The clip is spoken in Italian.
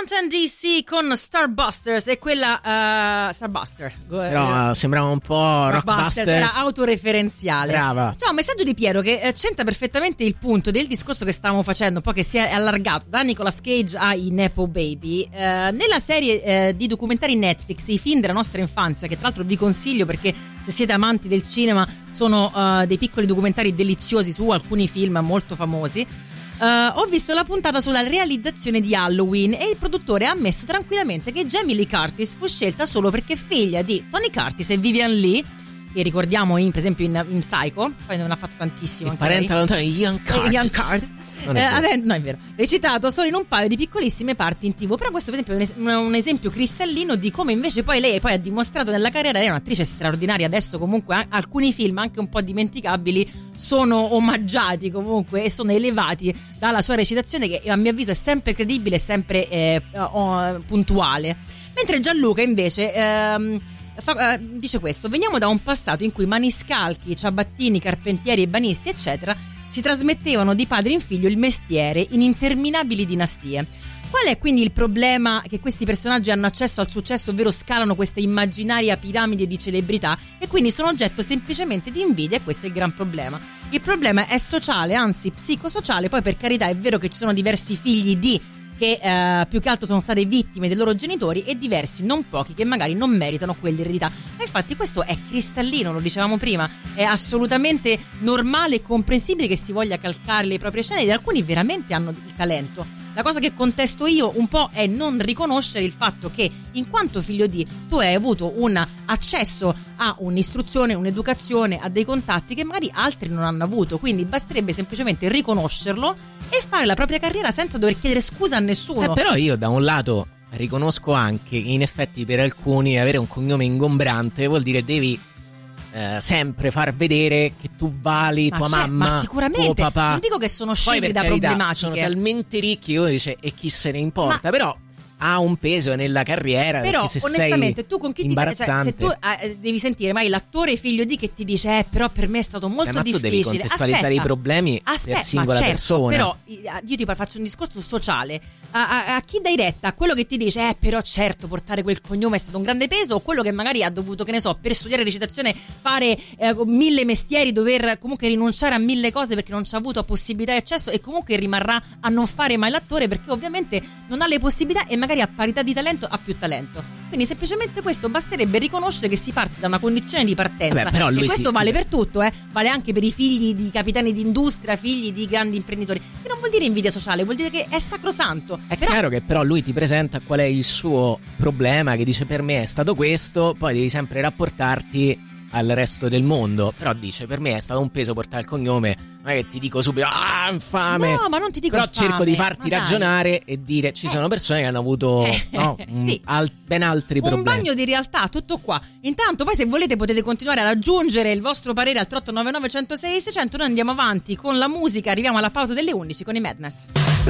Washington DC con Starbusters e quella Starbuster. Però sembrava un po' Rockbusters. Era autoreferenziale. Brava. C'è un messaggio di Piero che c'entra perfettamente il punto del discorso che stavamo facendo, un po' che si è allargato da Nicolas Cage ai Nepo Baby. Nella serie di documentari Netflix, i film della nostra infanzia, che tra l'altro vi consiglio perché se siete amanti del cinema sono dei piccoli documentari deliziosi su alcuni film molto famosi. Ho visto la puntata sulla realizzazione di Halloween e il produttore ha ammesso tranquillamente che Jamie Lee Curtis fu scelta solo perché è figlia di Tony Curtis e Vivian Lee, che ricordiamo per esempio in Psycho, poi non ha fatto tantissimo. Il parente lontano di Ian Curtis. No, è vero. Recitato solo in un paio di piccolissime parti in TV. Però questo per esempio è un esempio cristallino di come invece poi lei ha dimostrato nella carriera. Lei è un'attrice straordinaria. Adesso comunque alcuni film anche un po' dimenticabili sono omaggiati comunque e sono elevati dalla sua recitazione, che a mio avviso è sempre credibile e sempre puntuale. Mentre Gianluca invece dice questo: veniamo da un passato in cui maniscalchi, ciabattini, carpentieri e banisti eccetera si trasmettevano di padre in figlio il mestiere in interminabili dinastie. Qual è quindi il problema che questi personaggi hanno accesso al successo, ovvero scalano questa immaginaria piramide di celebrità e quindi sono oggetto semplicemente di invidia, e questo è il gran problema. Il problema è sociale, anzi psicosociale. Poi per carità è vero che ci sono diversi figli che più che altro sono state vittime dei loro genitori e diversi, non pochi, che magari non meritano quell'eredità. E infatti questo è cristallino, lo dicevamo prima, è assolutamente normale e comprensibile che si voglia calcare le proprie scene, ed alcuni veramente hanno il talento. La cosa che contesto io un po' è non riconoscere il fatto che, in quanto figlio di, tu hai avuto un accesso a un'istruzione, un'educazione, a dei contatti che magari altri non hanno avuto. Quindi basterebbe semplicemente riconoscerlo e fare la propria carriera senza dover chiedere scusa a nessuno. Però io da un lato riconosco anche che in effetti per alcuni avere un cognome ingombrante vuol dire devi sempre far vedere che tu vali tua mamma, ma sicuramente, tuo papà. Non dico che sono Poi, scevri per da carità, problematiche, sono talmente ricchi che uno dice e chi se ne importa, però ha un peso nella carriera. Però se onestamente sei tu con chi ti imbarazzante, se tu devi sentire mai l'attore figlio di che ti dice però per me è stato molto ma difficile. Tu devi contestualizzare i problemi per singola persona. Però io ti faccio un discorso sociale. A chi dai retta? A quello che ti dice però certo portare quel cognome è stato un grande peso, o quello che magari ha dovuto, che ne so, per studiare recitazione fare 1000 mestieri, dover comunque rinunciare a 1000 cose perché non c'ha avuto possibilità di accesso, e comunque rimarrà a non fare mai l'attore perché ovviamente non ha le possibilità e magari a parità di talento ha più talento. Quindi semplicemente questo, basterebbe riconoscere che si parte da una condizione di partenza. Però e questo vale per tutto, vale anche per i figli di capitani d'industria, figli di grandi imprenditori, che non vuol dire invidia sociale, vuol dire che è sacrosanto. È chiaro che però lui ti presenta qual è il suo problema, che dice per me è stato questo, poi devi sempre rapportarti al resto del mondo. Però dice per me è stato un peso portare il cognome, non è che ti dico subito infame. No, ma non ti dico però infame, cerco di farti ragionare e dire ci sono persone che hanno avuto sì, ben altri problemi. Un bagno di realtà, tutto qua. Intanto poi se volete potete continuare ad aggiungere il vostro parere al 3899 106 600. Noi andiamo avanti con la musica, arriviamo alla pausa delle 11 con i Madness.